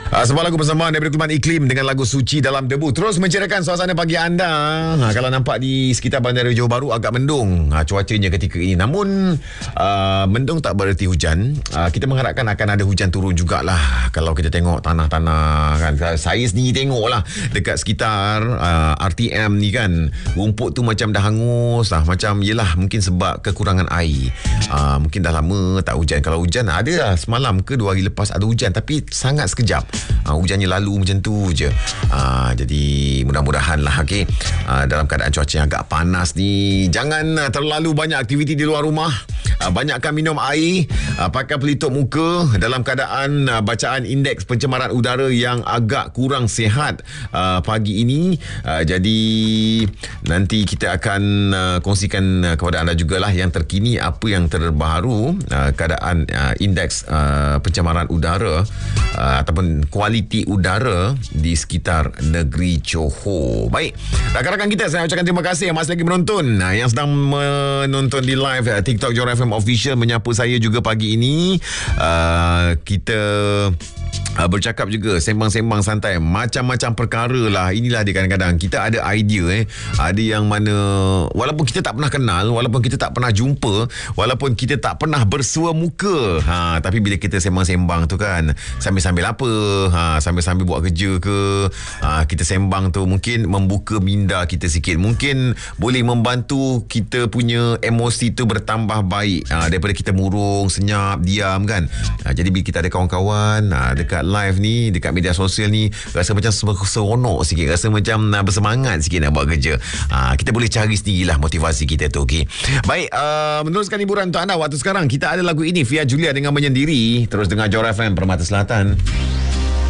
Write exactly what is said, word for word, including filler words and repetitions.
Uh, sebuah lagu persembahan daripada Kluman Iklim dengan lagu Suci Dalam Debu terus menceriakan suasana pagi anda. Ha, kalau nampak di sekitar Bandar Johor Bahru agak mendung ha, cuacanya ketika ini. Namun uh, mendung tak bererti hujan. Uh, kita mengharapkan akan ada hujan turun jugalah. Kalau kita tengok tanah-tanah kan. Saya sendiri tengok lah dekat sekitar uh, R T M ni kan. Rumput tu macam dah hangus lah. Macam yelah mungkin sebab kekurangan air. Uh, mungkin dah lama tak hujan. Kalau hujan ada lah semalam ke dua hari lepas ada hujan. Tapi sangat sekejap. Uh, hujannya lalu macam tu je. Uh, jadi mudah-mudahan lah okay? uh, dalam keadaan cuaca yang agak panas ni, jangan uh, terlalu banyak aktiviti di luar rumah. uh, Banyakkan minum air, uh, pakai pelitup muka dalam keadaan uh, bacaan indeks pencemaran udara yang agak kurang sihat uh, pagi ini. uh, Jadi nanti kita akan uh, kongsikan uh, kepada anda jugalah yang terkini, apa yang terbaru uh, keadaan uh, indeks uh, pencemaran udara uh, ataupun kualiti udara di sekitar negeri Johor. Baik, rakan-rakan kita, saya ucapkan terima kasih yang masih lagi menonton, yang sedang menonton di live TikTok Johor F M Official, menyapa saya juga pagi ini. Uh, kita Uh, bercakap juga, sembang-sembang santai, macam-macam perkara lah. Inilah dia, kadang-kadang kita ada idea eh. Ada yang mana walaupun kita tak pernah kenal, walaupun kita tak pernah jumpa, walaupun kita tak pernah bersua muka, ha, tapi bila kita sembang-sembang tu kan, sambil-sambil apa, ha, sambil-sambil buat kerja ke, ha, kita sembang tu mungkin membuka minda kita sikit, mungkin boleh membantu kita punya emosi tu bertambah baik, ha, daripada kita murung, senyap, diam kan. ha, Jadi bila kita ada kawan-kawan ha, dekat live ni, dekat media sosial ni, rasa macam seronok sikit, rasa macam uh, bersemangat sikit nak buat kerja. uh, Kita boleh cari sendirilah motivasi kita tu, okay? Baik, uh, meneruskan hiburan untuk anda waktu sekarang. Kita ada lagu ini, Fia Julia dengan Menyendiri. Terus dengar Johor F M Permata Selatan.